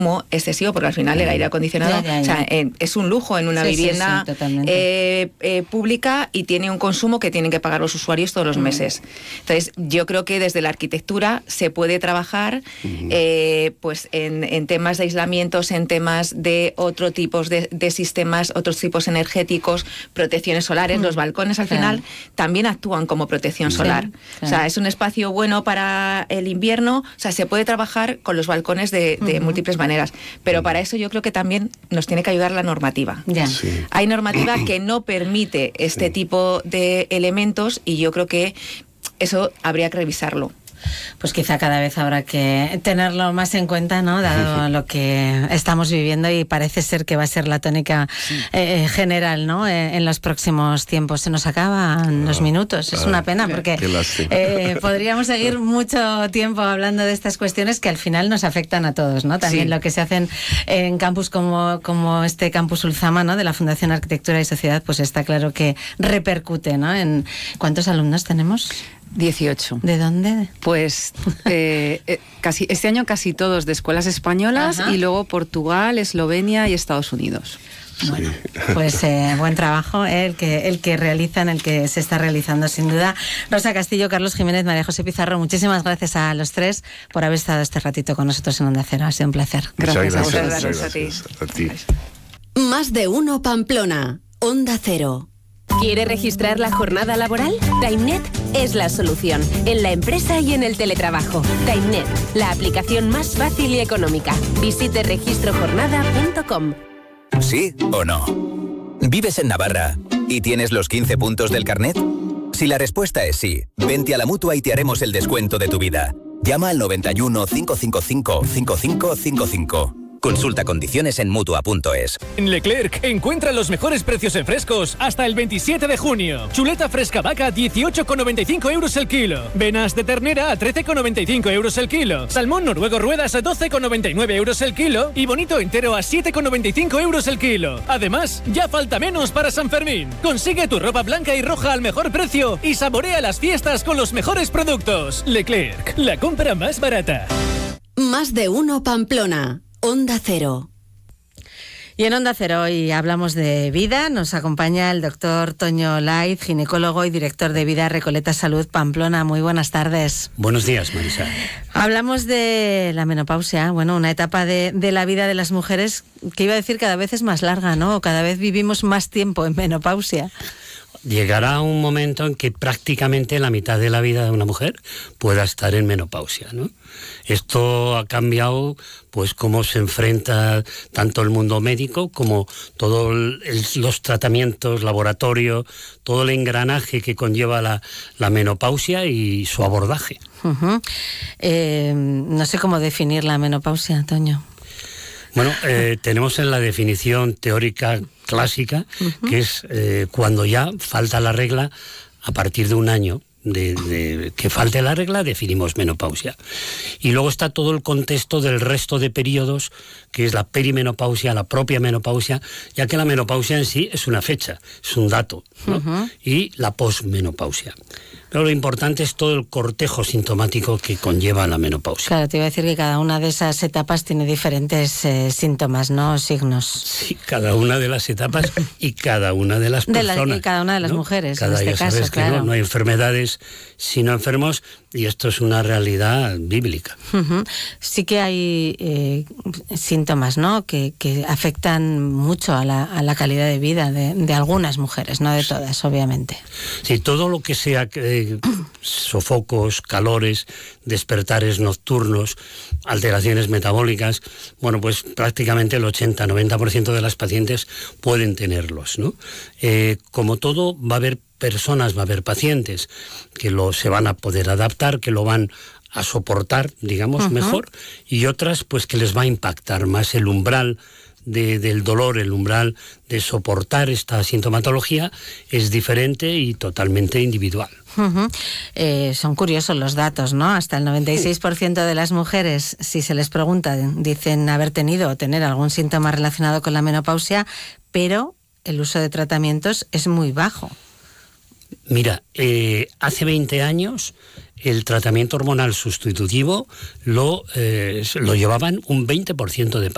excesivo, porque al final el aire acondicionado o sea, es un lujo en una vivienda pública y tiene un consumo que tienen que pagar los usuarios todos los meses. Entonces, yo creo que desde la arquitectura se puede trabajar pues en temas de aislamientos, en temas de otro tipos de sistemas, otros tipos energéticos, protecciones solares. Los balcones al final también actúan como protección solar. O sea, es un espacio bueno para el invierno. O sea, se puede trabajar con los balcones de múltiples maneras. Pero para eso yo creo que también nos tiene que ayudar la normativa. Hay normativa que no permite este tipo de elementos y yo creo que eso habría que revisarlo. Pues quizá cada vez habrá que tenerlo más en cuenta, ¿no? Dado lo que estamos viviendo, y parece ser que va a ser la tónica general, ¿no? En los próximos tiempos. Se nos acaban los minutos. Es una pena porque podríamos seguir mucho tiempo hablando de estas cuestiones que al final nos afectan a todos, ¿no? También lo que se hacen en campus como este Campus Ulzama, ¿no? De la Fundación Arquitectura y Sociedad, pues está claro que repercute, ¿no? En ¿cuántos alumnos tenemos? 18. ¿De dónde? Pues este año casi todos de escuelas españolas y luego Portugal, Eslovenia y Estados Unidos. Bueno, pues buen trabajo el que realizan, el que se está realizando sin duda. Rosa Castillo, Carlos Jiménez, María José Pizarro, muchísimas gracias a los tres por haber estado este ratito con nosotros en Onda Cero. Ha sido un placer. Gracias a ti. Más de uno Pamplona, Onda Cero. ¿Quiere registrar la jornada laboral? TimeNet es la solución, en la empresa y en el teletrabajo. TimeNet, la aplicación más fácil y económica. Visite registrojornada.com. ¿Sí o no? ¿Vives en Navarra y tienes los 15 puntos del carnet? Si la respuesta es sí, vente a la Mutua y te haremos el descuento de tu vida. Llama al 91 555 5555. Consulta condiciones en Mutua.es. En Leclerc encuentra los mejores precios en frescos hasta el 27 de junio. Chuleta fresca vaca 18,95 euros el kilo. Venas de ternera a 13,95 euros el kilo. Salmón noruego ruedas a 12,99 euros el kilo. Y bonito entero a 7,95 euros el kilo. Además, ya falta menos para San Fermín. Consigue tu ropa blanca y roja al mejor precio y saborea las fiestas con los mejores productos. Leclerc, la compra más barata. Más de uno Pamplona, Onda Cero. Y en Onda Cero hoy hablamos de vida. Nos acompaña el doctor Toño Laiz, ginecólogo y director de Vida Recoleta Salud Pamplona. Muy buenas tardes. Buenos días, Marisa. Hablamos de la menopausia, bueno, una etapa de la vida de las mujeres que iba a decir cada vez es más larga, ¿no? Cada vez vivimos más tiempo en menopausia. Llegará un momento en que prácticamente la mitad de la vida de una mujer pueda estar en menopausia, ¿no? Esto ha cambiado, pues, cómo se enfrenta tanto el mundo médico como todos los tratamientos, laboratorio, todo el engranaje que conlleva la menopausia y su abordaje. No sé cómo definir la menopausia, Toño. Bueno, tenemos en la definición teórica clásica, que es cuando ya falta la regla a partir de un año. De que falte la regla, definimos menopausia. Y luego está todo el contexto del resto de periodos, que es la perimenopausia, la propia menopausia, ya que la menopausia en sí es una fecha, es un dato, ¿no? Y la posmenopausia. Pero lo importante es todo el cortejo sintomático que conlleva la menopausia. Claro, te iba a decir que cada una de esas etapas tiene diferentes síntomas, ¿no? Signos. Sí, cada una de las etapas y cada una de las personas. Y cada una de las mujeres, cada en este caso, sabes que claro. No hay enfermedades sino enfermos, y esto es una realidad bíblica. Sí que hay síntomas, ¿no? Que afectan mucho a la calidad de vida de algunas mujeres, no de todas, obviamente. Sí, todo lo que sea sofocos, calores, despertares nocturnos, alteraciones metabólicas, bueno, pues prácticamente el 80-90% de las pacientes pueden tenerlos, ¿no? Como todo, va a haber personas, va a haber pacientes que se van a poder adaptar, que lo van a soportar, digamos, mejor, y otras pues que les va a impactar más el umbral del dolor, el umbral de soportar esta sintomatología es diferente y totalmente individual. Son curiosos los datos, ¿no? Hasta el 96% de las mujeres, si se les pregunta, dicen haber tenido o tener algún síntoma relacionado con la menopausia, pero el uso de tratamientos es muy bajo. Mira, hace 20 años el tratamiento hormonal sustitutivo lo llevaban un 20% de pacientes.